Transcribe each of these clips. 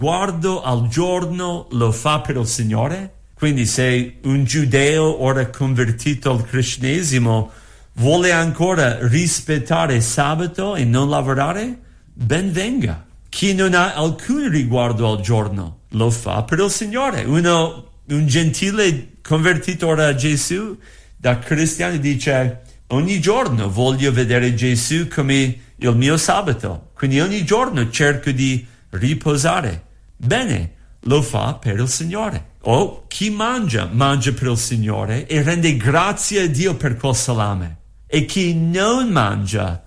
guardo al giorno lo fa per il Signore? Quindi se un giudeo ora convertito al cristianesimo vuole ancora rispettare il sabato e non lavorare, ben venga. Chi non ha alcun riguardo al giorno lo fa per il Signore. Un gentile convertito ora a Gesù da cristiano dice: ogni giorno voglio vedere Gesù come il mio sabato, quindi ogni giorno cerco di riposare. Bene, lo fa per il Signore. O chi mangia per il Signore e rende grazie a Dio per quel salame. E chi non mangia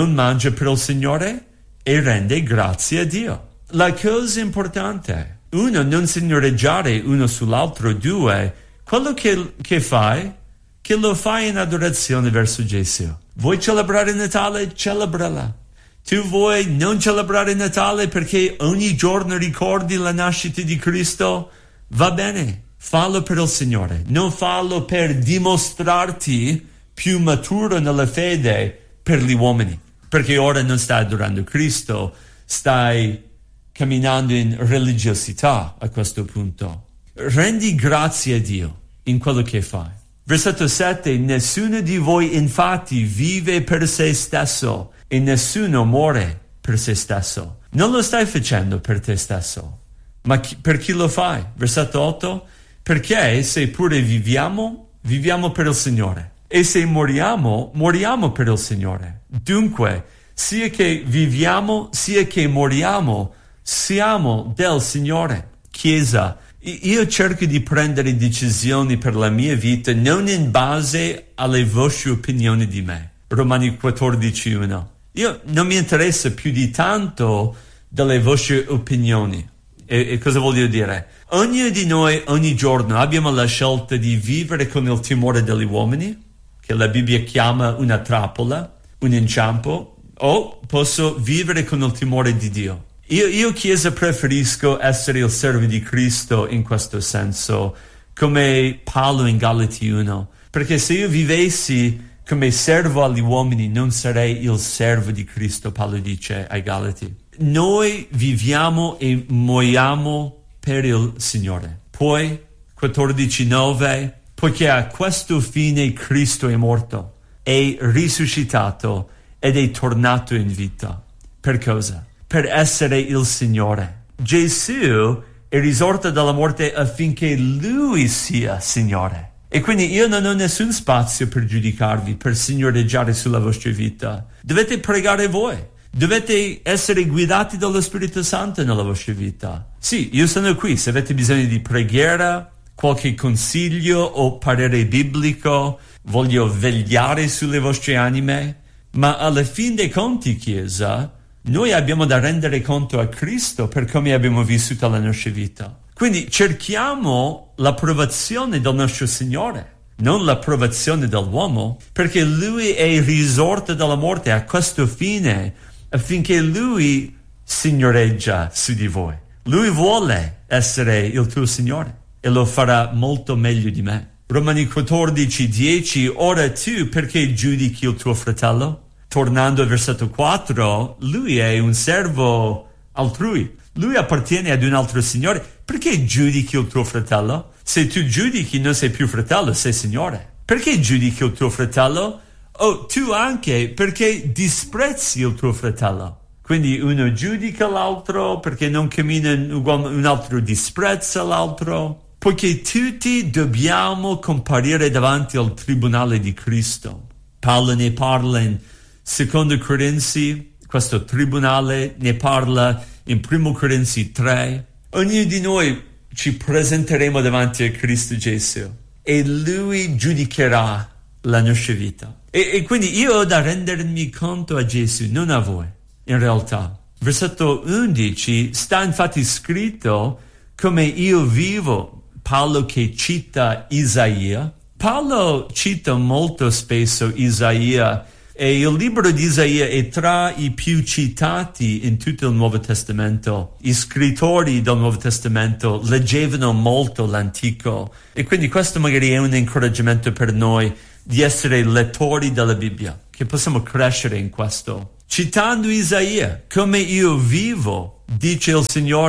per il Signore e rende grazie a Dio. La cosa importante, uno, non signoreggiare uno sull'altro. Due, quello che fai, che lo fai in adorazione verso Gesù. Vuoi celebrare Natale? Celebrala. Tu vuoi non celebrare Natale perché ogni giorno ricordi la nascita di Cristo? Va bene, fallo per il Signore. Non fallo per dimostrarti più maturo nella fede per gli uomini. Perché ora non stai adorando Cristo, stai camminando in religiosità a questo punto. Rendi grazie a Dio in quello che fai. Versetto 7, nessuno di voi infatti vive per se stesso e nessuno muore per se stesso. Non lo stai facendo per te stesso, ma per chi lo fai? Versetto 8, perché se pure viviamo per il Signore e se moriamo per il Signore. Dunque, sia che viviamo sia che moriamo, siamo del Signore. Chiesa, io cerco di prendere decisioni per la mia vita non in base alle vostre opinioni di me. Romani 14:1. Io non mi interessa più di tanto delle vostre opinioni. E cosa voglio dire? Ognuno di noi ogni giorno abbiamo la scelta di vivere con il timore degli uomini, che la Bibbia chiama una trappola, un inciampo, o posso vivere con il timore di Dio. Io Chiesa preferisco essere il servo di Cristo in questo senso, come Paolo in Galati 1, perché se io vivessi come servo agli uomini non sarei il servo di Cristo, Paolo dice ai Galati. Noi viviamo e moriamo per il Signore. Poi 14:9, poiché a questo fine Cristo è morto, è risuscitato ed è tornato in vita. Per cosa? Per essere il Signore. Gesù è risorto dalla morte affinché Lui sia Signore. E quindi io non ho nessun spazio per giudicarvi, per signoreggiare sulla vostra vita. Dovete pregare voi. Dovete essere guidati dallo Spirito Santo nella vostra vita. Sì, io sono qui. Se avete bisogno di preghiera, qualche consiglio o parere biblico, voglio vegliare sulle vostre anime. Ma alla fin dei conti, Chiesa, noi abbiamo da rendere conto a Cristo per come abbiamo vissuto la nostra vita. Quindi cerchiamo l'approvazione del nostro Signore, non l'approvazione dell'uomo, perché Lui è risorto dalla morte a questo fine, affinché Lui signoreggia su di voi. Lui vuole essere il tuo Signore e lo farà molto meglio di me. Romani 14:10, ora tu perché giudichi il tuo fratello? Tornando al versetto 4, lui è un servo altrui. Lui appartiene ad un altro Signore. Perché giudichi il tuo fratello? Se tu giudichi non sei più fratello, sei Signore. Perché giudichi il tuo fratello? Oh, tu anche perché disprezzi il tuo fratello. Quindi uno giudica l'altro perché non cammina uguale, un altro disprezza l'altro. Poiché tutti dobbiamo comparire davanti al tribunale di Cristo. Paolo ne parla in 2 Corinzi, questo tribunale ne parla in 1 Corinzi 3. Ognuno di noi ci presenteremo davanti a Cristo Gesù e Lui giudicherà la nostra vita. E quindi io ho da rendermi conto a Gesù, non a voi, in realtà. Versetto 11 sta infatti scritto come io vivo. Paolo che cita Isaia. Paolo cita molto spesso Isaia e il libro di Isaia è tra i più citati in tutto il Nuovo Testamento. I scrittori del Nuovo Testamento leggevano molto l'Antico e quindi questo magari è un incoraggiamento per noi di essere lettori della Bibbia, che possiamo crescere in questo. Citando Isaia, come io vivo, dice il Signore,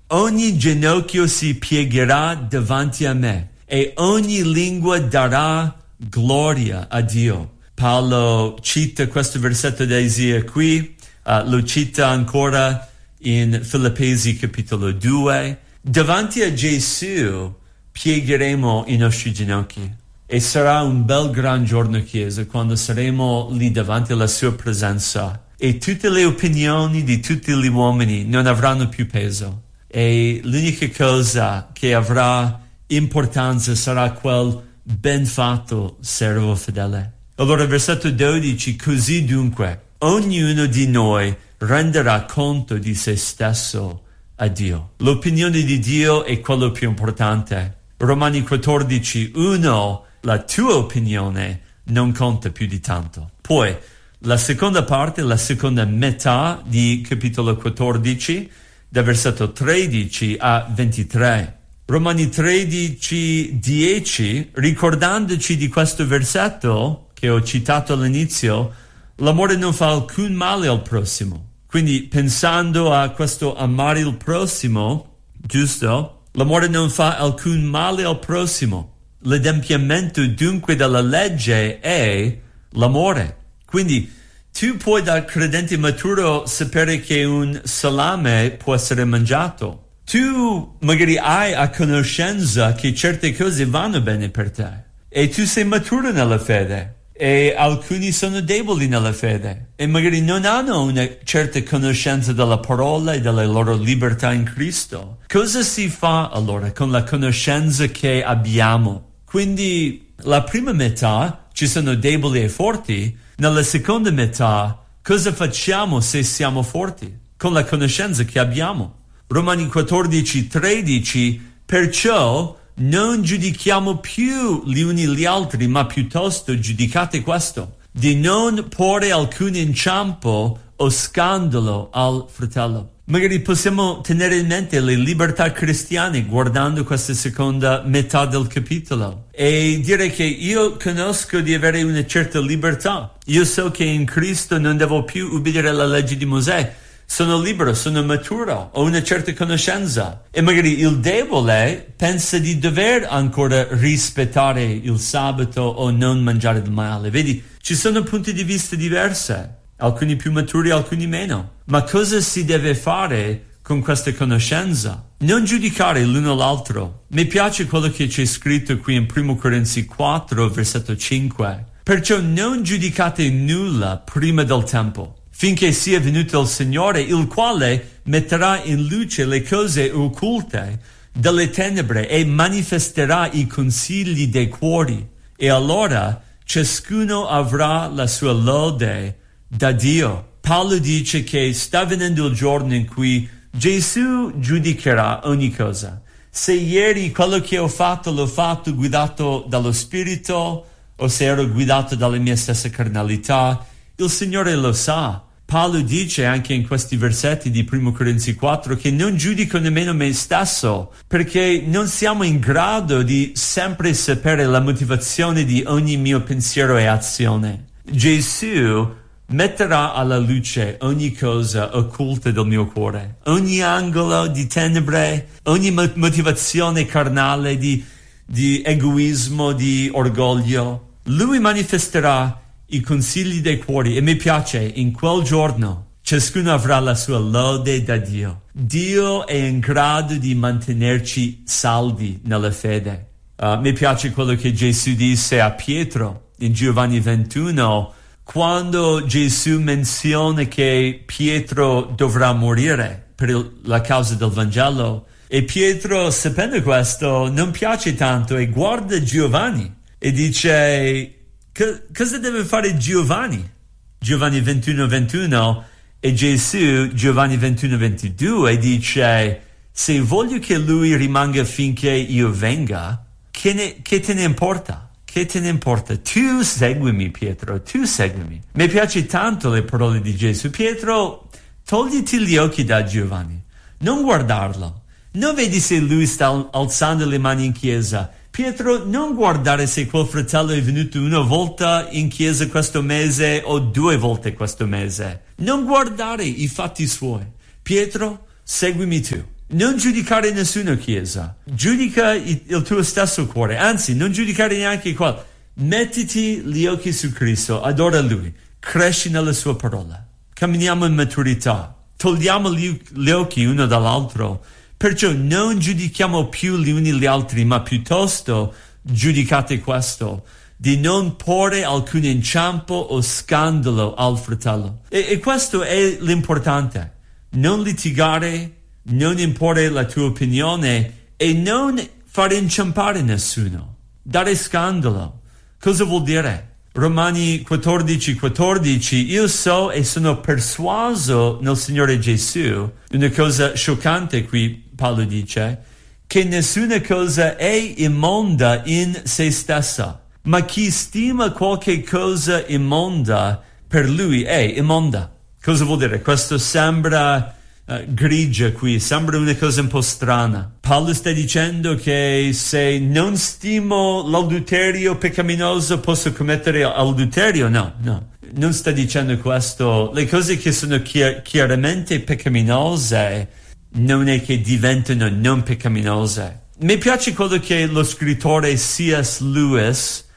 ogni ginocchio si piegherà davanti a me e ogni lingua darà gloria a Dio. Paolo cita questo versetto da Isaia qui, lo cita ancora in Filippesi capitolo 2. Davanti a Gesù piegheremo i nostri ginocchi e sarà un bel gran giorno, Chiesa, quando saremo lì davanti alla sua presenza e tutte le opinioni di tutti gli uomini non avranno più peso e l'unica cosa che avrà importanza sarà quel ben fatto servo fedele. Allora versetto 12, così dunque ognuno di noi renderà conto di se stesso a Dio. L'opinione di Dio è quello più importante. Romani 14, 1, la tua opinione non conta più di tanto. Poi la seconda parte, la seconda metà di capitolo 14, da versetto 13 a 23. Romani 13, 10, ricordandoci di questo versetto che ho citato all'inizio, l'amore non fa alcun male al prossimo. Quindi pensando a questo amare il prossimo, giusto? L'amore non fa alcun male al prossimo. L'adempimento dunque della legge è l'amore. Quindi tu puoi da credente maturo sapere che un salame può essere mangiato. Tu magari hai a conoscenza che certe cose vanno bene per te. E tu sei maturo nella fede. E alcuni sono deboli nella fede. E magari non hanno una certa conoscenza della parola e della loro libertà in Cristo. Cosa si fa allora con la conoscenza che abbiamo? Quindi la prima metà ci sono deboli e forti. Nella seconda metà cosa facciamo se siamo forti? Con la conoscenza che abbiamo. Romani 14, 13, perciò non giudichiamo più gli uni gli altri, ma piuttosto giudicate questo, di non porre alcun inciampo o scandalo al fratello. Magari possiamo tenere in mente le libertà cristiane guardando questa seconda metà del capitolo e dire che io conosco di avere una certa libertà. Io so che in Cristo non devo più ubbidire alla legge di Mosè. Sono libero, sono maturo, ho una certa conoscenza. E magari il debole pensa di dover ancora rispettare il sabato o non mangiare del male. Vedi, ci sono punti di vista diversi. Alcuni più maturi, alcuni meno. Ma cosa si deve fare con questa conoscenza? Non giudicare l'uno l'altro. Mi piace quello che c'è scritto qui in 1 Corinzi 4, versetto 5. Perciò non giudicate nulla prima del tempo, finché sia venuto il Signore, il quale metterà in luce le cose occulte delle tenebre e manifesterà i consigli dei cuori. E allora ciascuno avrà la sua lode da Dio. Paolo dice che sta venendo il giorno in cui Gesù giudicherà ogni cosa. Se ieri quello che ho fatto l'ho fatto guidato dallo Spirito o se ero guidato dalla mia stessa carnalità, il Signore lo sa. Paolo dice anche in questi versetti di 1 Corinzi 4 che non giudico nemmeno me stesso, perché non siamo in grado di sempre sapere la motivazione di ogni mio pensiero e azione. Gesù metterà alla luce ogni cosa occulta del mio cuore, ogni angolo di tenebre, ogni motivazione carnale di egoismo, di orgoglio. Lui manifesterà i consigli dei cuori e mi piace, in quel giorno ciascuno avrà la sua lode da Dio. Dio è in grado di mantenerci saldi nella fede. Mi piace quello che Gesù disse a Pietro in Giovanni 21, quando Gesù menziona che Pietro dovrà morire per la causa del Vangelo. E Pietro, sapendo questo, non piace tanto e guarda Giovanni e dice: cosa deve fare Giovanni? Giovanni 21:21 e Gesù, Giovanni 21:22, dice: se voglio che lui rimanga finché io venga, che te ne importa? Che te ne importa? Tu seguimi, Pietro, tu seguimi. Mi piace tanto le parole di Gesù. Pietro, togliti gli occhi da Giovanni, non guardarlo. Non vedi se lui sta alzando le mani in chiesa. Pietro, non guardare se quel fratello è venuto una volta in chiesa questo mese o 2 volte questo mese. Non guardare i fatti suoi. Pietro, seguimi tu. Non giudicare nessuno, Chiesa. Giudica il tuo stesso cuore. Anzi, non giudicare neanche quello. Mettiti gli occhi su Cristo, adora Lui, cresci nella Sua parola. Camminiamo in maturità. Togliamo gli occhi uno dall'altro. Perciò non giudichiamo più gli uni gli altri, ma piuttosto giudicate questo, di non porre alcun inciampo o scandalo al fratello. E questo è l'importante. Non litigare, non imporre la tua opinione e non far inciampare nessuno. Dare scandalo. Cosa vuol dire? Romani 14:14, io so e sono persuaso nel Signore Gesù, una cosa scioccante qui Paolo dice, che nessuna cosa è immonda in se stessa, ma chi stima qualche cosa immonda per lui è immonda. Cosa vuol dire? Questo sembra grigia qui, sembra una cosa un po' strana. Paolo sta dicendo che se non stimo l'adulterio peccaminoso posso commettere adulterio? No. Non sta dicendo questo. Le cose che sono chiaramente peccaminose non è che diventano non peccaminose. Mi piace quello che lo scrittore C.S. Lewis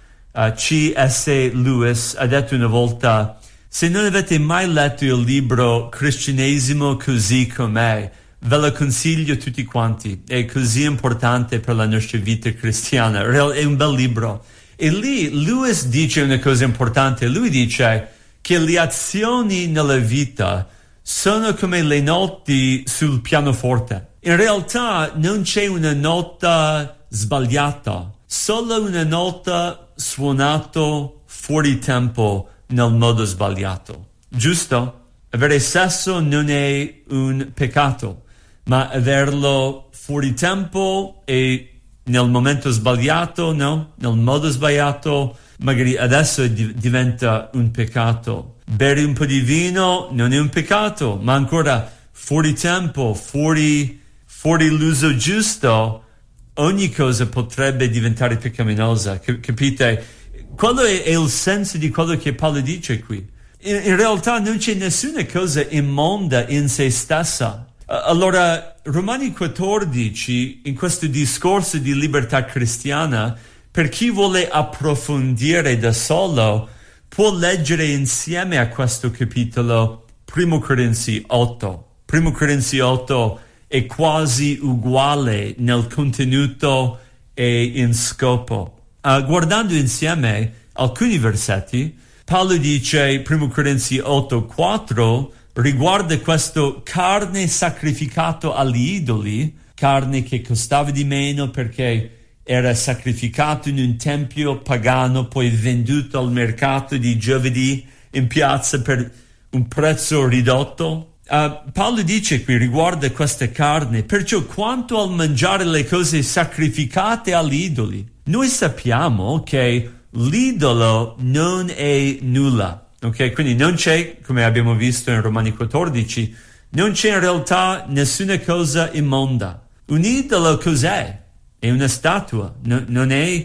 ha detto una volta. Se non avete mai letto il libro Cristianesimo così com'è, ve lo consiglio tutti quanti. È così importante per la nostra vita cristiana. È un bel libro. E lì Lewis dice una cosa importante. Lui dice che le azioni nella vita sono come le noti sul pianoforte. In realtà non c'è una nota sbagliata, solo una nota suonata fuori tempo nel modo sbagliato. Giusto? Avere sesso non è un peccato, ma averlo fuori tempo e nel momento sbagliato, no? Nel modo sbagliato, magari adesso diventa un peccato. Bere un po' di vino non è un peccato, ma ancora fuori tempo, fuori l'uso giusto, ogni cosa potrebbe diventare peccaminosa, capite? Quello è il senso di quello che Paolo dice qui. In realtà non c'è nessuna cosa immonda in se stessa. Allora, Romani 14, in questo discorso di libertà cristiana, per chi vuole approfondire da solo, può leggere insieme a questo capitolo 1 Corinzi 8. 1 Corinzi 8 è quasi uguale nel contenuto e in scopo. Guardando insieme alcuni versetti, Paolo dice 1 Corinzi 8:4 riguarda questo carne sacrificato agli idoli, carne che costava di meno perché era sacrificato in un tempio pagano, poi venduto al mercato di giovedì in piazza per un prezzo ridotto. Paolo dice qui riguarda questa carne, perciò quanto al mangiare le cose sacrificate agli idoli, noi sappiamo che l'idolo non è nulla, ok? Quindi non c'è, come abbiamo visto in Romani 14, non c'è in realtà nessuna cosa immonda. Un idolo cos'è? È una statua, non è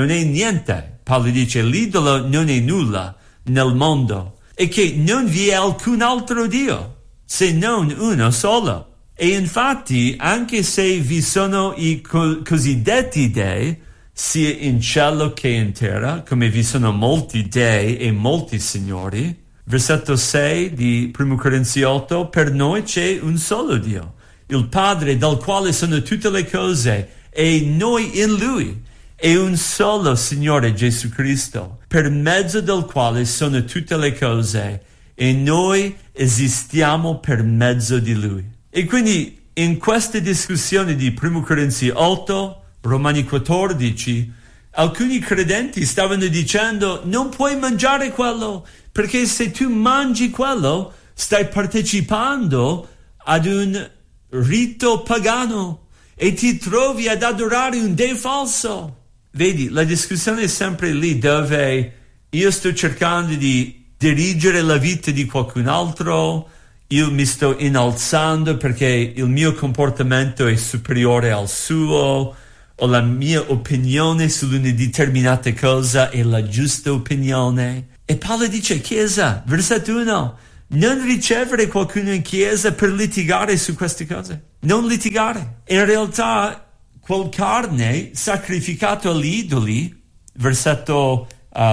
niente. Paolo dice l'idolo non è nulla nel mondo e che non vi è alcun altro Dio se non uno solo. E infatti anche se vi sono i cosiddetti dei, sia in cielo che in terra, come vi sono molti dei e molti signori, versetto 6 di 1 Corinzi 8, per noi c'è un solo Dio, il Padre dal quale sono tutte le cose e noi in Lui, e un solo Signore Gesù Cristo, per mezzo del quale sono tutte le cose e noi esistiamo per mezzo di Lui. E quindi in questa discussione di 1 Corinzi 8, Romani 14, alcuni credenti stavano dicendo non puoi mangiare quello, perché se tu mangi quello stai partecipando ad un rito pagano e ti trovi ad adorare un Dio falso. Vedi, la discussione è sempre lì dove io sto cercando di dirigere la vita di qualcun altro, io mi sto innalzando perché il mio comportamento è superiore al suo, o la mia opinione su una determinata cosa è la giusta opinione. E Paolo dice, Chiesa, versetto 1, non ricevere qualcuno in chiesa per litigare su queste cose. Non litigare. In realtà, quel carne sacrificato agli idoli, versetto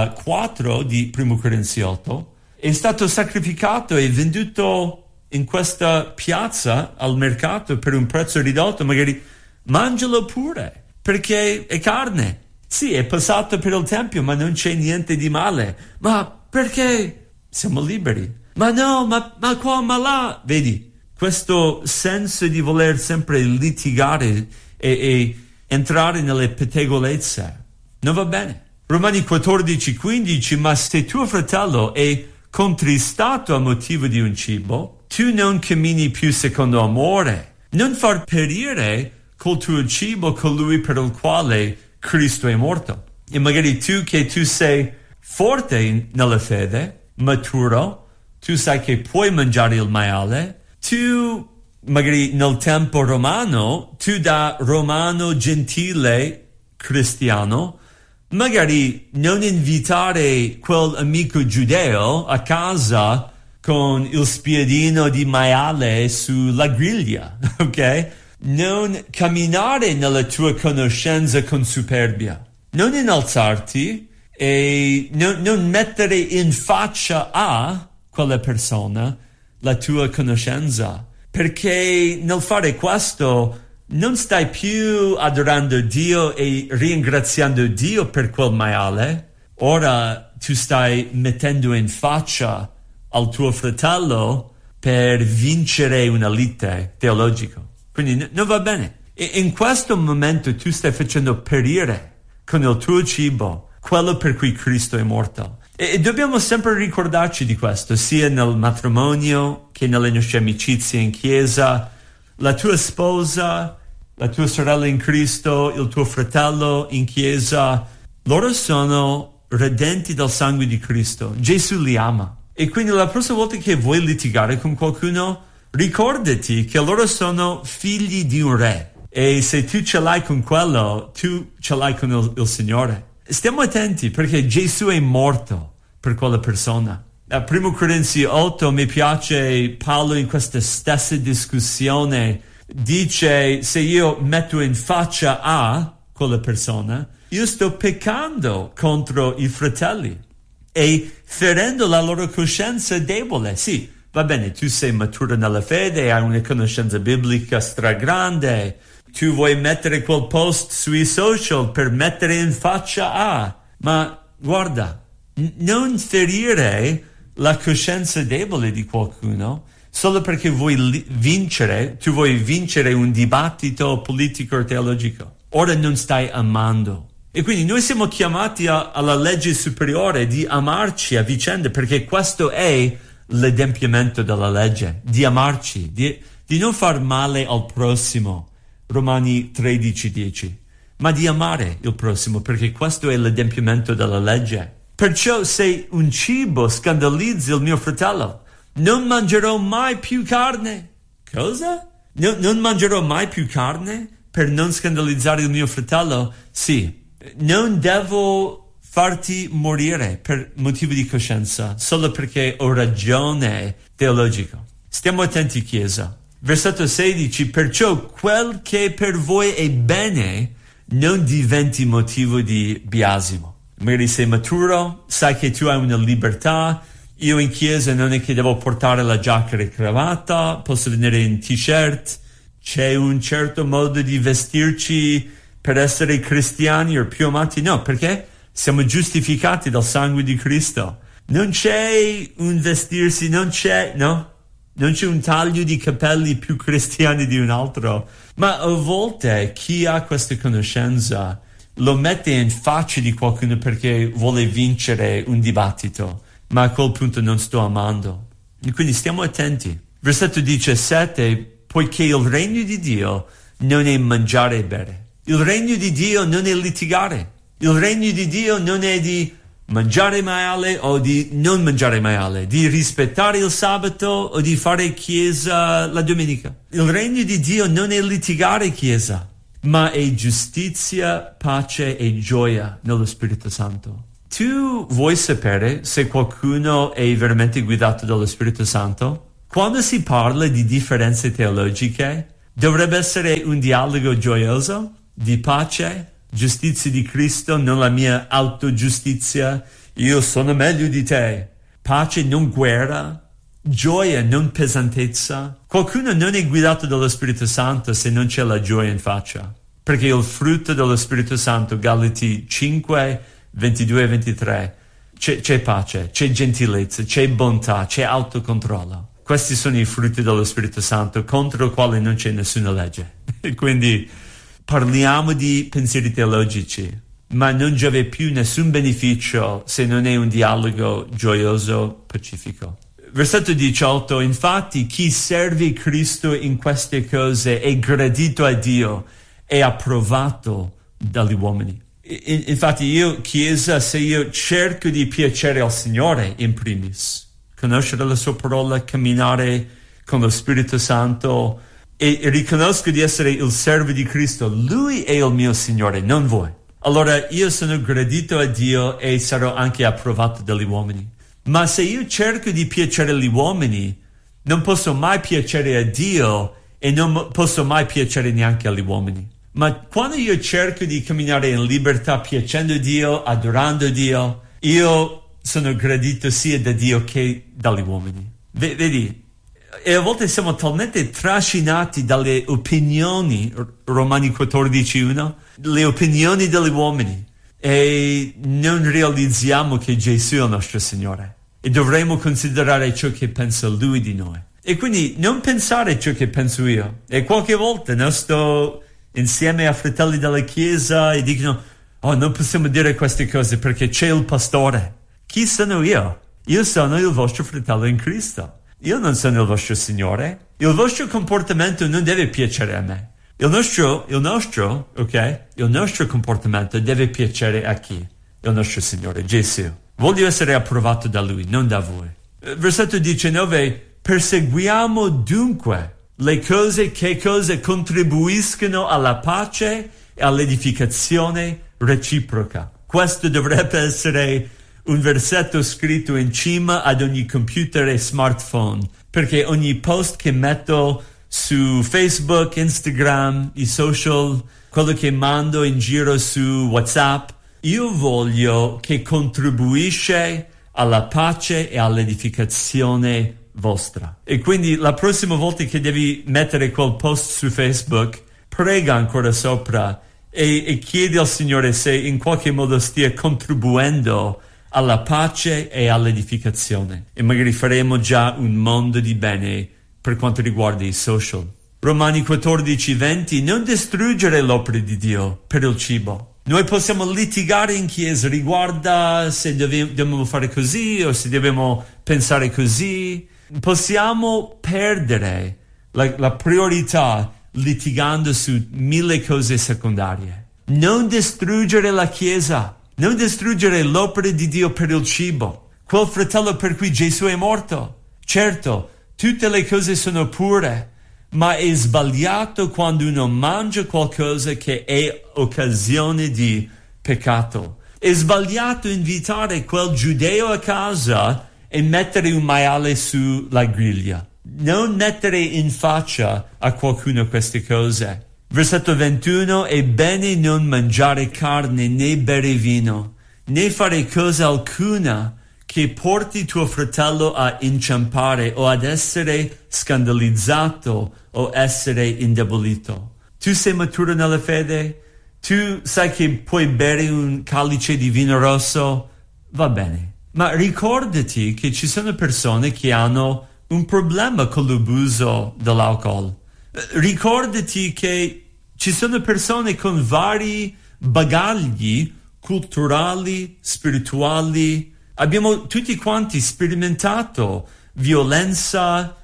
4 di 1 Corinzi 8, è stato sacrificato e venduto in questa piazza al mercato per un prezzo ridotto. Magari mangialo pure, perché è carne. Sì, è passato per il tempio, ma non c'è niente di male. Ma perché? Siamo liberi. Ma no, ma qua, ma là. Vedi, questo senso di voler sempre litigare e entrare nelle pettegolezze non va bene. Romani 14:15, ma se tuo fratello è contristato a motivo di un cibo, tu non cammini più secondo amore. Non far perire col tuo cibo colui per il quale Cristo è morto. E magari tu sei forte nella fede, maturo, tu sai che puoi mangiare il maiale, tu magari nel tempo romano, tu da romano gentile cristiano, magari non invitare quell'amico giudeo a casa con il spiedino di maiale sulla griglia, ok? Non camminare nella tua conoscenza con superbia, non innalzarti e non mettere in faccia a quella persona la tua conoscenza, perché nel fare questo non stai più adorando Dio e ringraziando Dio per quel maiale. Ora tu stai mettendo in faccia al tuo fratello per vincere una lite teologica. Quindi non va bene. E in questo momento tu stai facendo perire con il tuo cibo quello per cui Cristo è morto. E dobbiamo sempre ricordarci di questo, sia nel matrimonio che nelle nostre amicizie in chiesa. La tua sposa, la tua sorella in Cristo, il tuo fratello in chiesa, loro sono redenti dal sangue di Cristo. Gesù li ama. E quindi la prossima volta che vuoi litigare con qualcuno, ricordati che loro sono figli di un re. E se tu ce l'hai con quello, tu ce l'hai con il Signore. Stiamo attenti, perché Gesù è morto per quella persona. A 1 Corinzi 8 mi piace Paolo in questa stessa discussione. Dice, se io metto in faccia a quella persona, io sto peccando contro i fratelli e ferendo la loro coscienza debole. Sì, va bene, tu sei maturo nella fede, hai una conoscenza biblica stragrande, tu vuoi mettere quel post sui social per mettere in faccia a, ma guarda, non ferire la coscienza debole di qualcuno solo perché vuoi vincere, tu vuoi vincere un dibattito politico o teologico. Ora non stai amando. E quindi noi siamo chiamati alla legge superiore di amarci a vicenda, perché questo è l'adempimento della legge, di amarci, di non far male al prossimo, Romani 13:10, ma di amare il prossimo, perché questo è l'adempimento della legge. Perciò se un cibo scandalizza il mio fratello, non mangerò mai più carne. Cosa? Non mangerò mai più carne per non scandalizzare il mio fratello? Sì, non devo farti morire per motivi di coscienza, solo perché ho ragione teologica. Stiamo attenti, Chiesa. Versetto 16, perciò quel che per voi è bene non diventi motivo di biasimo. Magari sei maturo, sai che tu hai una libertà. Io in chiesa non è che devo portare la giacca e cravatta, posso venire in t-shirt. C'è un certo modo di vestirci per essere cristiani o più amati? No, perché siamo giustificati dal sangue di Cristo. Non c'è un vestirsi, non c'è un taglio di capelli più cristiani di un altro. Ma a volte chi ha questa conoscenza lo mette in faccia di qualcuno perché vuole vincere un dibattito, ma a quel punto non sto amando. E quindi stiamo attenti. Versetto 17, poiché il regno di Dio non è mangiare e bere. Il regno di Dio non è litigare. Il regno di Dio non è di mangiare maiale o di non mangiare maiale, di rispettare il sabato o di fare chiesa la domenica. Il regno di Dio non è litigare, Chiesa, ma è giustizia, pace e gioia nello Spirito Santo. Tu vuoi sapere se qualcuno è veramente guidato dallo Spirito Santo? Quando si parla di differenze teologiche, dovrebbe essere un dialogo gioioso, di pace, giustizia di Cristo, non la mia autogiustizia, io sono meglio di te. Pace, non guerra, gioia, non pesantezza. Qualcuno non è guidato dallo Spirito Santo se non c'è la gioia in faccia. Perché il frutto dello Spirito Santo, Galati 5, 22 e 23, c'è pace, c'è gentilezza, c'è bontà, c'è autocontrollo. Questi sono i frutti dello Spirito Santo contro i quali non c'è nessuna legge. E quindi parliamo di pensieri teologici, ma non giove più nessun beneficio se non è un dialogo gioioso, pacifico. Versetto 18, infatti chi serve Cristo in queste cose è gradito a Dio, è approvato dagli uomini. Infatti io, Chiesa, se io cerco di piacere al Signore in primis, conoscere la sua parola, camminare con lo Spirito Santo e riconosco di essere il servo di Cristo, Lui è il mio Signore, non voi. Allora io sono gradito a Dio e sarò anche approvato dagli uomini. Ma se io cerco di piacere agli uomini, non posso mai piacere a Dio e non posso mai piacere neanche agli uomini. Ma quando io cerco di camminare in libertà, piacendo Dio, adorando Dio, io sono gradito sia da Dio che dagli uomini. Vedi, e a volte siamo talmente trascinati dalle opinioni, Romani 14:1, le opinioni degli uomini, e non realizziamo che Gesù è il nostro Signore. E dovremmo considerare ciò che pensa Lui di noi. E quindi non pensare ciò che penso io. E qualche volta non sto insieme a fratelli della Chiesa e dicono, oh, non possiamo dire queste cose perché c'è il pastore. Chi sono io? Io sono il vostro fratello in Cristo. Io non sono il vostro Signore. Il vostro comportamento non deve piacere a me. Il nostro comportamento deve piacere a chi? Il nostro Signore, Gesù. Voglio essere approvato da Lui, non da voi. Versetto 19, perseguiamo dunque le cose che contribuiscono alla pace e all'edificazione reciproca. Questo dovrebbe essere un versetto scritto in cima ad ogni computer e smartphone, perché ogni post che metto su Facebook, Instagram, i social, quello che mando in giro su WhatsApp, io voglio che contribuisce alla pace e all'edificazione vostra. E quindi la prossima volta che devi mettere quel post su Facebook, prega ancora sopra e chiedi al Signore se in qualche modo stia contribuendo alla pace e all'edificazione. E magari faremo già un mondo di bene per quanto riguarda i social. Romani 14:20, non distruggere l'opera di Dio per il cibo. Noi possiamo litigare in chiesa riguardo se dobbiamo fare così o se dobbiamo pensare così. Possiamo perdere la priorità litigando su 1000 cose secondarie. Non distruggere la chiesa, non distruggere l'opera di Dio per il cibo. Quel fratello per cui Gesù è morto. Certo, tutte le cose sono pure, ma è sbagliato quando uno mangia qualcosa che è occasione di peccato. È sbagliato invitare quel giudeo a casa e mettere un maiale sulla griglia. Non mettere in faccia a qualcuno queste cose. Versetto 21, è bene non mangiare carne né bere vino, né fare cosa alcuna che porti tuo fratello a inciampare o ad essere scandalizzato o essere indebolito. Tu sei maturo nella fede? Tu sai che puoi bere un calice di vino rosso? Va bene. Ma ricordati che ci sono persone che hanno un problema con l'abuso dell'alcol. Ricordati che ci sono persone con vari bagagli culturali, spirituali. Abbiamo tutti quanti sperimentato violenza,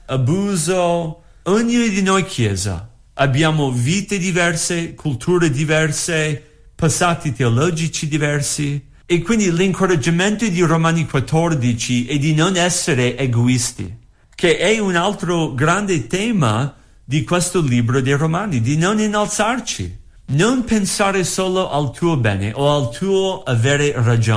abuso. Ognuno di noi, Chiesa, abbiamo vite diverse, culture diverse, passati teologici diversi. E quindi l'incoraggiamento di Romani 14 è di non essere egoisti, che è un altro grande tema di questo libro dei Romani, di non innalzarci, non pensare solo al tuo bene o al tuo avere ragione,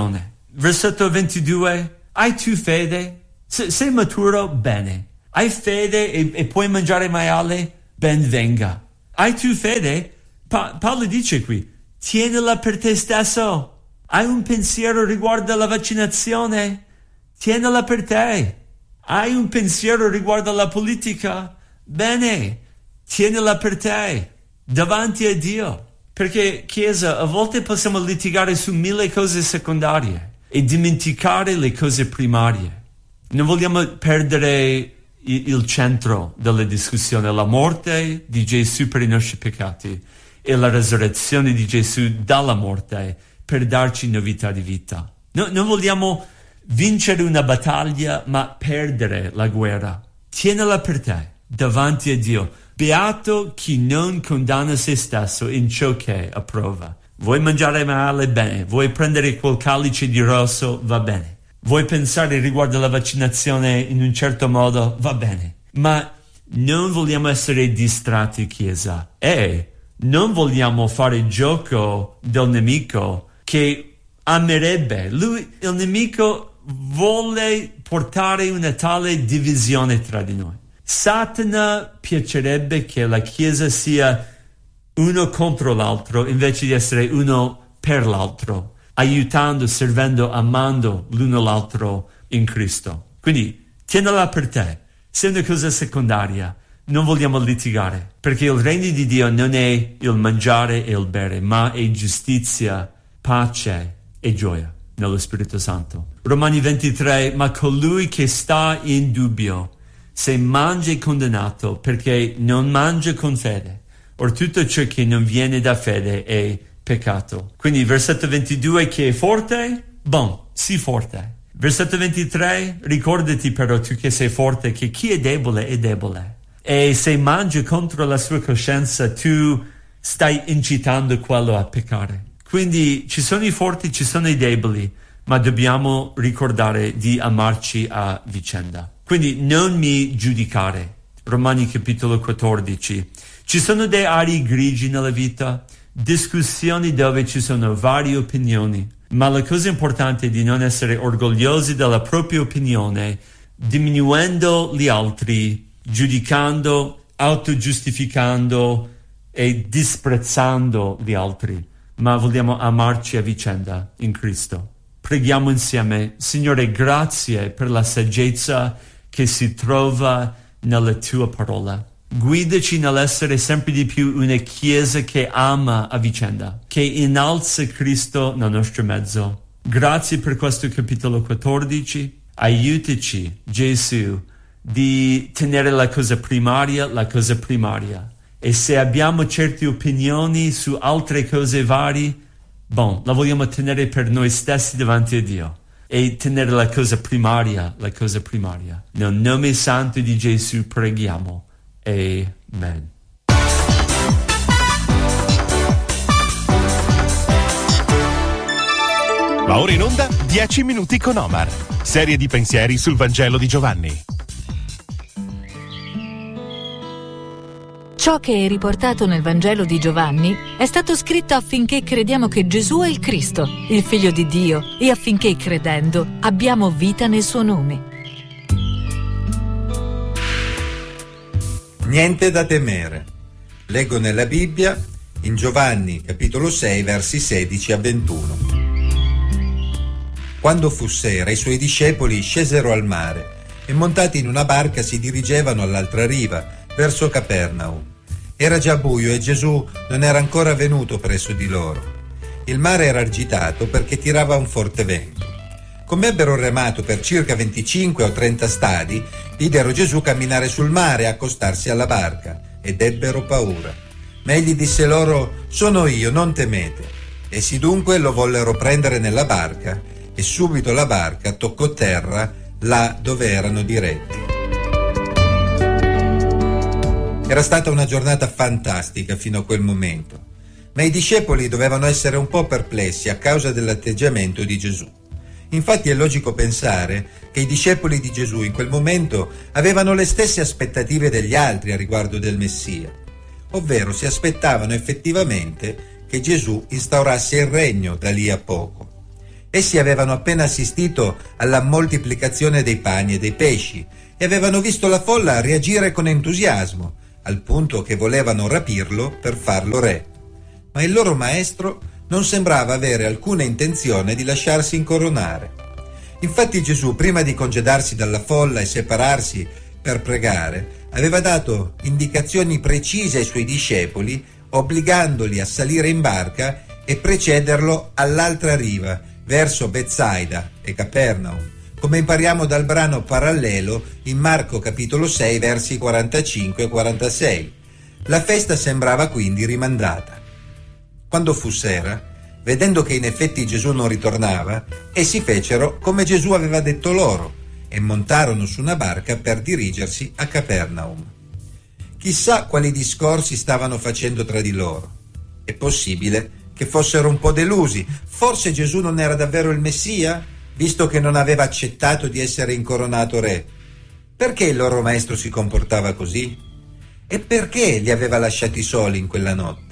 versetto 22, hai tu fede? Sei maturo? Bene. Hai fede e puoi mangiare maiale? Ben venga. Hai tu fede? Paolo dice qui, tienila per te stesso. Hai un pensiero riguardo alla vaccinazione? Tienila per te. Hai un pensiero riguardo alla politica? Bene, tienila per te, davanti a Dio. Perché, Chiesa, a volte possiamo litigare su 1000 cose secondarie e dimenticare le cose primarie. Non vogliamo perdere il centro della discussione, la morte di Gesù per i nostri peccati e la resurrezione di Gesù dalla morte per darci novità di vita. Non vogliamo vincere una battaglia ma perdere la guerra. Tienila per te, davanti a Dio. Beato chi non condanna se stesso in ciò che approva. Vuoi mangiare male? Bene. Vuoi prendere quel calice di rosso? Va bene. Vuoi pensare riguardo alla vaccinazione in un certo modo? Va bene. Ma non vogliamo essere distratti, Chiesa. E non vogliamo fare gioco del nemico che amerebbe. Il nemico vuole portare una tale divisione tra di noi. Satana piacerebbe che la Chiesa sia uno contro l'altro invece di essere uno per l'altro, aiutando, servendo, amando l'uno l'altro in Cristo. Quindi tienila per te, sei una cosa secondaria, non vogliamo litigare, perché il regno di Dio non è il mangiare e il bere, ma è giustizia, pace e gioia nello Spirito Santo. Romani 23, ma colui che sta in dubbio, se mangia è condannato perché non mangia con fede. Or tutto ciò che non viene da fede è peccato. Quindi versetto 22, chi è forte? Sii forte. Versetto 23, ricordati però tu che sei forte, che chi è debole è debole. E se mangi contro la sua coscienza, tu stai incitando quello a peccare. Quindi ci sono i forti, ci sono i deboli, ma dobbiamo ricordare di amarci a vicenda. Quindi non mi giudicare. Romani capitolo 14. Ci sono dei aree grigi nella vita, discussioni dove ci sono varie opinioni, ma la cosa importante è di non essere orgogliosi della propria opinione, diminuendo gli altri, giudicando, autogiustificando e disprezzando gli altri, ma vogliamo amarci a vicenda in Cristo. Preghiamo insieme. Signore, grazie per la saggezza che si trova nella tua parola. Guidaci nell'essere sempre di più una Chiesa che ama a vicenda, che innalza Cristo nel nostro mezzo. Grazie per questo capitolo 14. Aiutaci, Gesù, di tenere la cosa primaria. E se abbiamo certe opinioni su altre cose varie, la vogliamo tenere per noi stessi davanti a Dio. E tenere la cosa primaria. Nel nome santo di Gesù preghiamo. Amen. Va ora in onda 10 minuti con Omar. Serie di pensieri sul Vangelo di Giovanni. Ciò che è riportato nel Vangelo di Giovanni è stato scritto affinché crediamo che Gesù è il Cristo, il Figlio di Dio, e affinché, credendo, abbiamo vita nel suo nome. Niente da temere. Leggo nella Bibbia, in Giovanni, capitolo 6, versi 16 a 21. Quando fu sera, i suoi discepoli scesero al mare e montati in una barca si dirigevano all'altra riva, verso Capernaum. Era già buio e Gesù non era ancora venuto presso di loro. Il mare era agitato perché tirava un forte vento. Come ebbero remato per circa 25 o 30 stadi, videro Gesù camminare sul mare e accostarsi alla barca, ed ebbero paura. Ma egli disse loro: «Sono io, non temete». Essi dunque lo vollero prendere nella barca, e subito la barca toccò terra là dove erano diretti. Era stata una giornata fantastica fino a quel momento, ma i discepoli dovevano essere un po' perplessi a causa dell'atteggiamento di Gesù. Infatti è logico pensare che i discepoli di Gesù in quel momento avevano le stesse aspettative degli altri a riguardo del Messia, ovvero si aspettavano effettivamente che Gesù instaurasse il regno da lì a poco. Essi avevano appena assistito alla moltiplicazione dei pani e dei pesci e avevano visto la folla reagire con entusiasmo, al punto che volevano rapirlo per farlo re. Ma il loro maestro non sembrava avere alcuna intenzione di lasciarsi incoronare. Infatti Gesù, prima di congedarsi dalla folla e separarsi per pregare, aveva dato indicazioni precise ai suoi discepoli, obbligandoli a salire in barca e precederlo all'altra riva, verso Betsaida e Capernaum, come impariamo dal brano parallelo in Marco capitolo 6, versi 45 e 46. La festa sembrava quindi rimandata. Quando fu sera, vedendo che in effetti Gesù non ritornava, essi fecero come Gesù aveva detto loro e montarono su una barca per dirigersi a Capernaum. Chissà quali discorsi stavano facendo tra di loro. È possibile che fossero un po' delusi. Forse Gesù non era davvero il Messia, visto che non aveva accettato di essere incoronato re. Perché il loro maestro si comportava così? E perché li aveva lasciati soli in quella notte?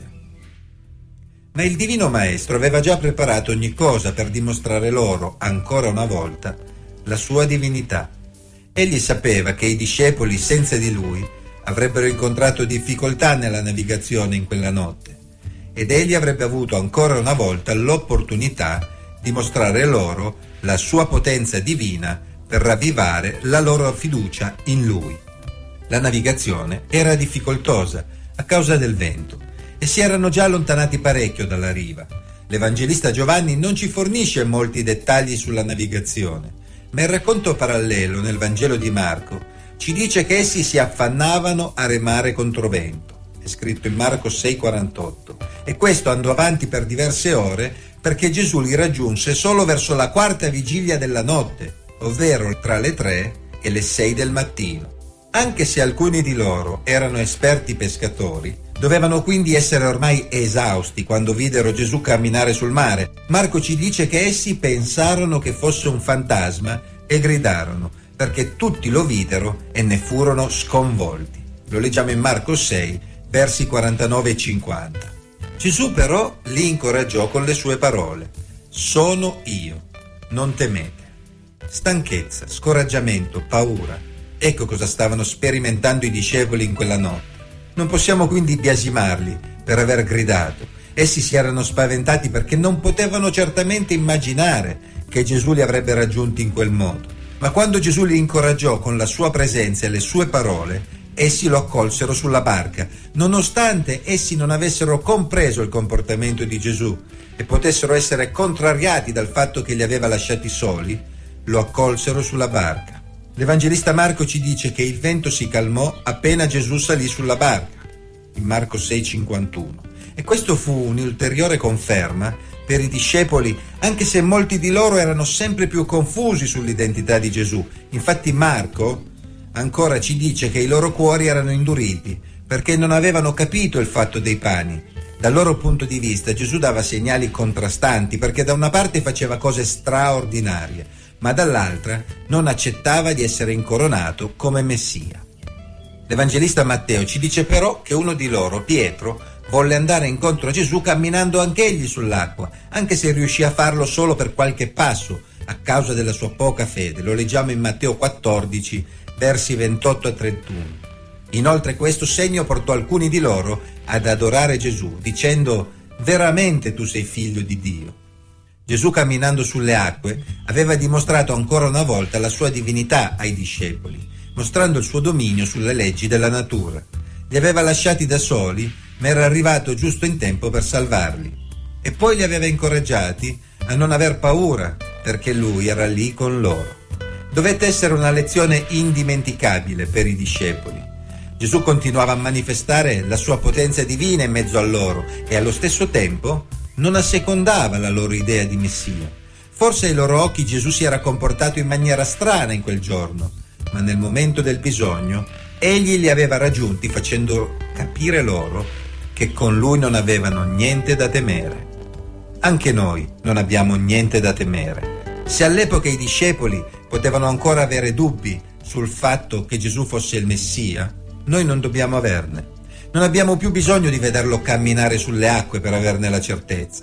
Ma il divino maestro aveva già preparato ogni cosa per dimostrare loro, ancora una volta, la sua divinità. Egli sapeva che i discepoli, senza di lui, avrebbero incontrato difficoltà nella navigazione in quella notte, ed egli avrebbe avuto ancora una volta l'opportunità di mostrare loro la sua potenza divina per ravvivare la loro fiducia in lui. La navigazione era difficoltosa a causa del vento e si erano già allontanati parecchio dalla riva. L'Evangelista Giovanni non ci fornisce molti dettagli sulla navigazione, ma il racconto parallelo nel Vangelo di Marco ci dice che essi si affannavano a remare controvento. È scritto in Marco 6,48. E questo andò avanti per diverse ore perché Gesù li raggiunse solo verso la quarta vigilia della notte, ovvero tra le 3 e le 6 del mattino. Anche se alcuni di loro erano esperti pescatori, dovevano quindi essere ormai esausti quando videro Gesù camminare sul mare. Marco ci dice che essi pensarono che fosse un fantasma e gridarono, perché tutti lo videro e ne furono sconvolti. Lo leggiamo in Marco 6, versi 49 e 50. Gesù però li incoraggiò con le sue parole: «Sono io, non temete». Stanchezza, scoraggiamento, paura. Ecco cosa stavano sperimentando i discepoli in quella notte. Non possiamo quindi biasimarli per aver gridato. Essi si erano spaventati perché non potevano certamente immaginare che Gesù li avrebbe raggiunti in quel modo. Ma quando Gesù li incoraggiò con la sua presenza e le sue parole, essi lo accolsero sulla barca, nonostante essi non avessero compreso il comportamento di Gesù e potessero essere contrariati dal fatto che li aveva lasciati soli, lo accolsero sulla barca. L'Evangelista Marco ci dice che il vento si calmò appena Gesù salì sulla barca, in Marco 6,51. E questo fu un'ulteriore conferma per i discepoli, anche se molti di loro erano sempre più confusi sull'identità di Gesù. Infatti Marco ancora ci dice che i loro cuori erano induriti, perché non avevano capito il fatto dei pani. Dal loro punto di vista Gesù dava segnali contrastanti, perché da una parte faceva cose straordinarie, ma dall'altra non accettava di essere incoronato come Messia. L'Evangelista Matteo ci dice però che uno di loro, Pietro, volle andare incontro a Gesù camminando anch'egli sull'acqua, anche se riuscì a farlo solo per qualche passo a causa della sua poca fede. Lo leggiamo in Matteo 14, versi 28 a 31. Inoltre questo segno portò alcuni di loro ad adorare Gesù, dicendo: «Veramente tu sei figlio di Dio». Gesù, camminando sulle acque, aveva dimostrato ancora una volta la sua divinità ai discepoli, mostrando il suo dominio sulle leggi della natura. Li aveva lasciati da soli, ma era arrivato giusto in tempo per salvarli. E poi li aveva incoraggiati a non aver paura, perché lui era lì con loro. Dovette essere una lezione indimenticabile per i discepoli. Gesù continuava a manifestare la sua potenza divina in mezzo a loro e allo stesso tempo non assecondava la loro idea di Messia. Forse ai loro occhi Gesù si era comportato in maniera strana in quel giorno, ma nel momento del bisogno egli li aveva raggiunti facendo capire loro che con lui non avevano niente da temere. Anche noi non abbiamo niente da temere. Se all'epoca i discepoli potevano ancora avere dubbi sul fatto che Gesù fosse il Messia, noi non dobbiamo averne. Non abbiamo più bisogno di vederlo camminare sulle acque per averne la certezza.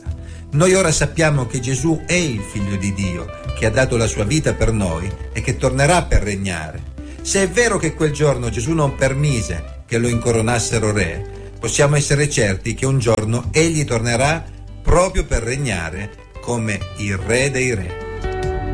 Noi ora sappiamo che Gesù è il Figlio di Dio, che ha dato la sua vita per noi e che tornerà per regnare. Se è vero che quel giorno Gesù non permise che lo incoronassero re, possiamo essere certi che un giorno egli tornerà proprio per regnare come il Re dei Re.